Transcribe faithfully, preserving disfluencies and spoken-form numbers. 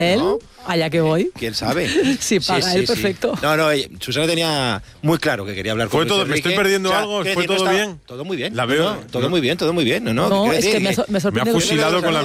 ¿Él? ¿No? Allá que voy. ¿Quién sabe? Si paga él, perfecto. No, no, Susana tenía muy claro que quería hablar con ¿Fue todo? Luis ¿Me estoy Enrique. perdiendo O sea, algo? quiero ¿Fue decir, no todo estaba- bien? Todo muy bien. La veo. No, todo ¿no? muy bien, todo muy bien. No, no, No, ¿qué quiero es que decir? me, so- me Me ha sorprende. fusilado con la